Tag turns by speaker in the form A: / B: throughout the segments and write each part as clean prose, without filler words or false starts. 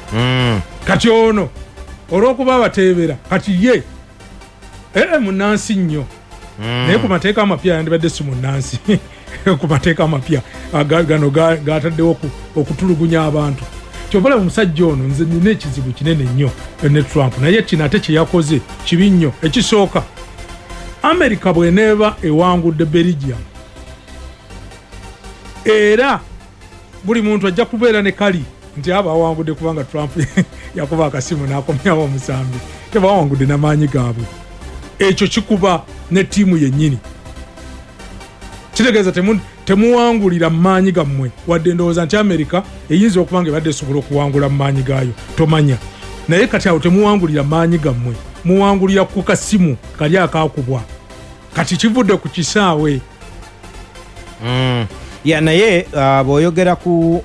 A: kati ono olw'okuba abateebera kati ye munansi nnyo naye ku mateeka amapya yandibadde si munansi ku mateeka amapya gano gataddewo okutulugunya abantu kyobala omusajja ono nze nina ekizibu kinene nnyo ne Trump naye kino ate kye yakoze kibi nnyo. Ekisooka Amerika bw'eneeba ewangudde Belgium era buli muntu ajja kubeera ne kali nti aba awangudde kubanga Trump yakuba akasimu n'akomyawo omusambi tebawangudde n'amaanyi gaabwe. Ekyo kikuba ne ttiimu yennyini kitegeeza temuwangulira maanyi gammwe wadde ndowooza nti Amerika eyinza okuba nga ebadde esobola okuwangula mu maanyi gaayo tomanya naye kati awo temuwangulira maanyi gammwe muwangulira ku kasimu kali akaakubwa kati kivudde ku kisaawe.
B: Naye bw'oyogera ku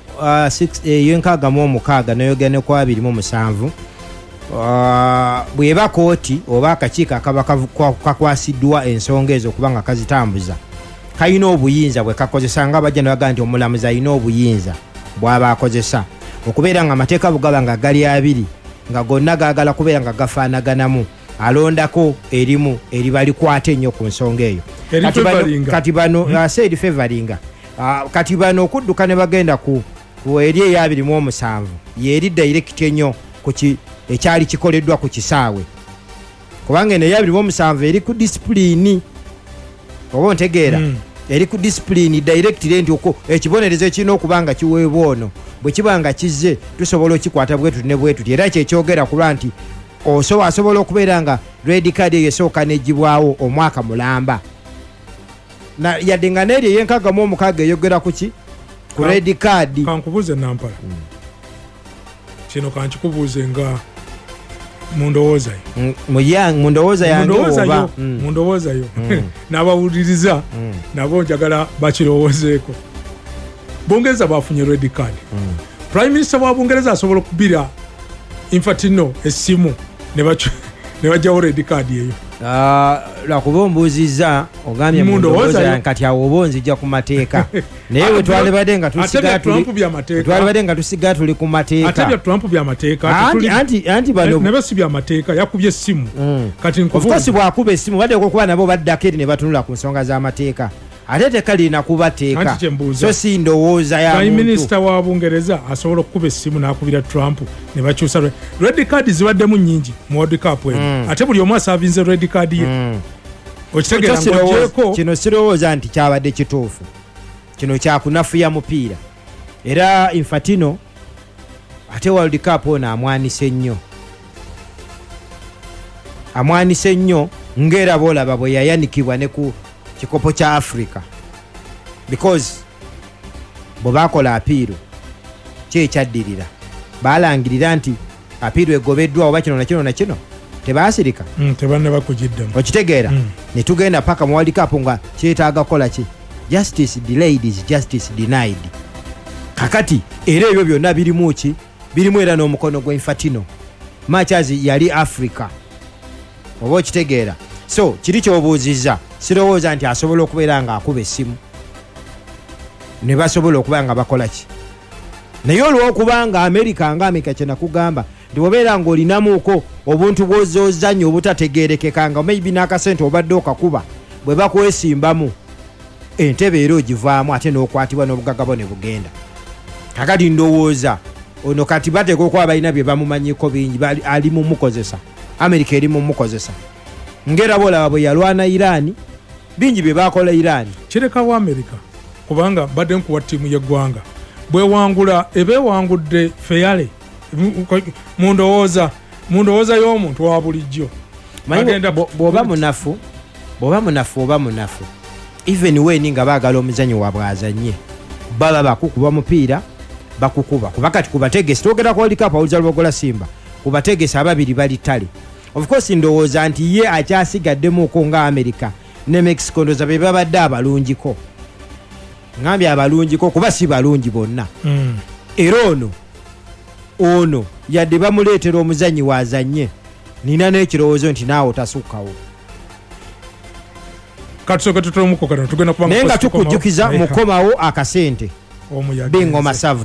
B: 6 n'oyogera ne ku 27 bw'eba kooti oba akakiiko akaba kakwasiddwa ensonga ezo okuba nga kazitambuza kalina obuyinza bwe kakozesa nga bajja ne bagamba nti omulamuzi alina obuyinza bw'aba akozesa okubeera nga amateeka bugaba nga gali abiri nga gonna gaagala kubeera nga gafaanaganamu alondako erimu eribalikwata ennyo ku nsonga eyo kati bano eri favoringa kati bano okudduka ne bagenda ku eri eya 27 yeri direct ennyo ku ekyali kikoleddwa ku kisaawe kubanga eno eya 27 eri ku disipulini oba ontegeera eri ku disipulini directly nti ekibonerezo ekirina okuba nga kiweebwa ono bwe kiba nga kizze tusobola okikwata bwetuti ne bwetuti era kyekyogera kulwa nti asobola okubeera nga red card eyo esooka negibwawo omwaka mulamba yadde nga neeri eyenkagamu omukaaga eyogera kuki ku red card.
A: Kankubuuze Nampala kino kankikubuuze nga mundowoozayo mundowoozayo n'abawuliriza nabo njagala bakirowoozeeko. Bungereza bafunye red card. Prime Minister wa Bungereza asobola okubira Infantino essimu ne bajjawo red card eyo.
B: Lwakuba ombuuzizza ogambye mundowooza kati awo oba onzijja ku mateeka naye bwe twalibadde nga tusiga tuli ku mateeka
A: ate bya Trump bya mateeka
B: anti bano
A: ne basi bya mateeka yakubye essimu kati
B: of course bwakuba essimu badde okuba nabo baddako eri ne batunula ku nsonga z'amateeka ate tekalina kubateeka so si ndowooza ya
A: Prime Minister wa Bungereza asobola okukuba essimu n'akubira Trump ne bakyusa red card zibaddemu nnyingi mu World Cup ate buli omu asaavinze red card ye okitegeera ng'ogyeko
B: kino sirowooza nti kyabadde kituufu kino kyakunafuya mupiira era Infantino ate World Cup ono amwanise nnyo ng'era boolaba bwe yayanikibwa ne ku kikopo kya Africa because bwe baakola apiiro kyekyaddirira baalangirira nti apiiro egobeddwa oba kino na kino tebaasirika
A: tebanne bakugiddamu
B: okitegeera ne tugenda paka mu World Cup nga kyetaaga kola ki justice delayed is justice denied. Kakati era ebyo byonna birimu ki birimu era n'omukono gwa Infantino machazi yali Africa oba okitegeera so kiri kyobuuzizza sirowooza nti asobola okubeera nga akuba essimu ne basobola okuba nga bakola ki naye olw'okubanga Amerika kye nakugamba nti obeera ng'olinamuuko obuntu bw'ozozannya obutategeerekeka nga maybe n'akasente obadde okakuba bwe bakwesimbamu entebe era ogivaamu ate n'okwatibwa n'obugagabo ne bugenda. Kakati ndowooza ono kati bateeka okuba balina bye bamumanyiko bingi ali mu mukozesa Amerika eri mu mukozesa ngera boolaba bwe yalwana Iran bingi bye bakola Iran
A: kirekawo Amerika kubanga badde nkuwa ttiimu y'eggwanga bwewangula ebeewangudde feyale mundowooza y'omuntu wa bulijjo
B: bw'oba munafu even weni nga baagala omuzanyo waabwe azanye baba bakukuba mupiira bakukuba kuba kati kubategesi twogera ku World Cup awuliza Lubogola Simba kubategesi ababiri bali ttale of course ndowooza nti ye akyasigaddemuko nga Amerika ne Mexico ndoza be babadde abalungiko ngambye abalungiko kuba si balungi bonna era ono yadde bamuleetera omuzanyi wazanye nina n'ekirowoozo nti naawe otasukkawo
A: katusoka tutumuko kana tugenda kubanga
B: nenga tukujjukiza mukomawo akasente
A: omuyaga
B: bingo masavu